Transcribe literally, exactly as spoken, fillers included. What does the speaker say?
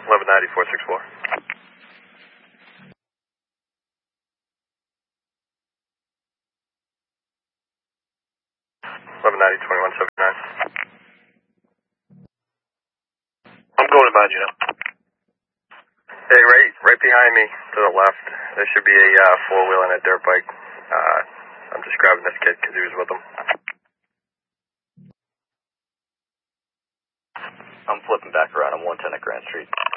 eleven ninety, four six four. eleven ninety, twenty-one seventy-nine. I'm going behind you now. Hey, right right behind me to the left, there should be a uh, four-wheel and a dirt bike. Uh, I'm just grabbing this kid because he was with him. I'm flipping back around on one ten at Grand Street.